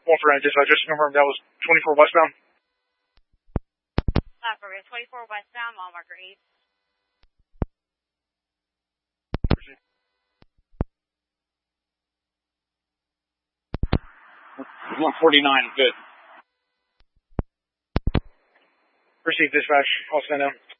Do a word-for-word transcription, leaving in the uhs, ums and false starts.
one for dispatch. Just confirm that was twenty-four westbound. Affirmative. twenty-four westbound, mile marker eight. one forty-nine, good. Received dispatch. I'll stand down.